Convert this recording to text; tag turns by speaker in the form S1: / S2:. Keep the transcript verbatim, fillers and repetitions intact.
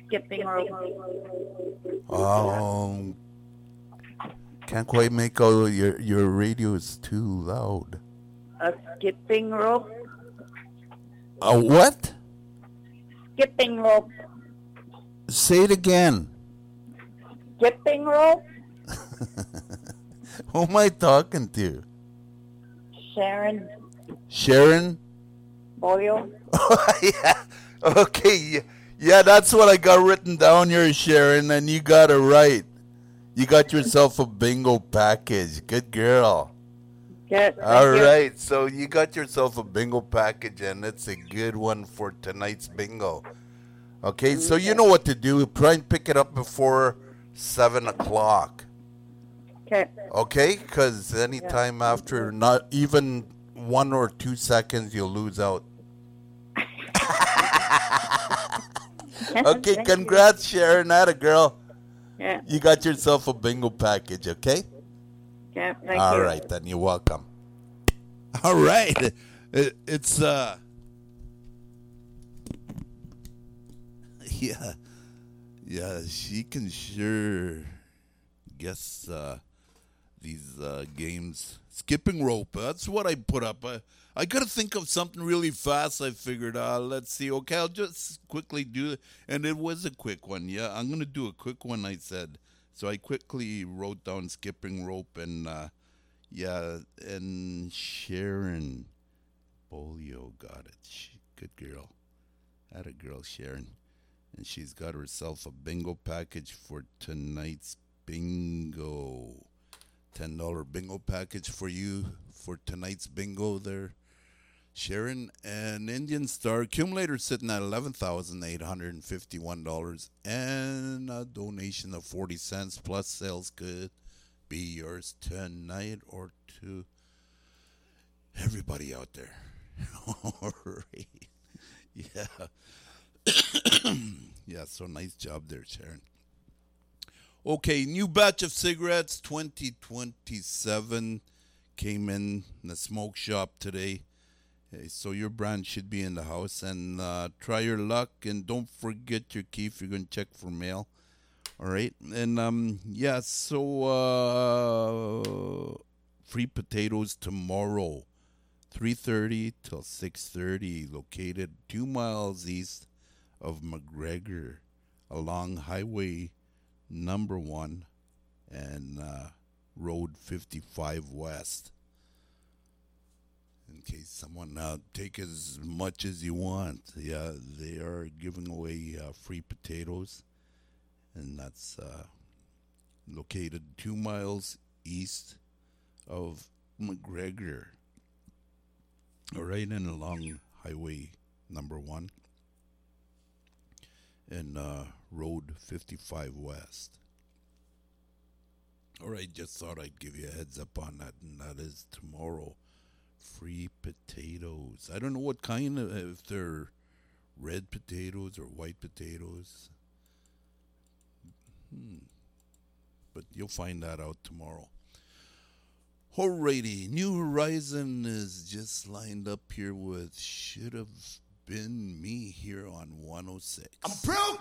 S1: skipping rope.
S2: Um, can't quite make out. Your your radio is too loud.
S1: A skipping rope.
S2: A what?
S1: Skipping rope.
S2: Say it again.
S1: Skipping rope.
S2: Who am I talking to?
S1: Sharon
S2: Sharon?
S1: Boyle.
S2: Yeah. Okay. Yeah, that's what I got written down here, Sharon, and you got it right. You got yourself a bingo package. Good girl.
S1: Good.
S2: All right. So you got yourself a bingo package, and it's a good one for tonight's bingo. Okay. So you know what to do. Try and pick it up before seven o'clock.
S1: Okay.
S2: Okay? Because anytime after, not even one or two seconds, you'll lose out. Okay, congrats, Sharon. Atta girl.
S1: Yeah.
S2: You got yourself a bingo package, okay?
S1: Yeah. Thank
S2: All
S1: you.
S2: right, then you're welcome. All right. It, it's, uh, yeah. Yeah, she can sure guess, uh, these, uh, games. Skipping rope. That's what I put up. I, I got to think of something really fast. I figured, uh, let's see. Okay, I'll just quickly do it. And it was a quick one. Yeah, I'm going to do a quick one, I said. So I quickly wrote down skipping rope and, uh, yeah, and Sharon Bolio got it. She, good girl. Had a girl, Sharon. And she's got herself a bingo package for tonight's bingo. ten dollars bingo package for you for tonight's bingo there, Sharon. And Indian Star accumulator sitting at eleven thousand eight hundred fifty-one dollars and a donation of forty cents plus sales could be yours tonight or to everybody out there. All right. Yeah. Yeah, so nice job there, Sharon. Okay, new batch of cigarettes, twenty twenty-seven, came in the smoke shop today. Hey, so your brand should be in the house. And uh, try your luck. And don't forget your key if you're going to check for mail. All right. And, um, yeah, so uh, free potatoes tomorrow, three thirty till six thirty, located two miles east of McGregor along Highway Number one and uh, Road fifty-five West. In case someone uh, take as much as you want. Yeah, they are giving away uh, free potatoes, and that's uh, located two miles east of McGregor. All right, and along Highway Number one and uh, Road fifty-five West. All right, just thought I'd give you a heads up on that, and that is tomorrow. Free potatoes. I don't know what kind of, if they're red potatoes or white potatoes. Hmm. But you'll find that out tomorrow. Alrighty, New Horizon is just lined up here with Should Have Been Me here on one oh six.
S3: I'm broke.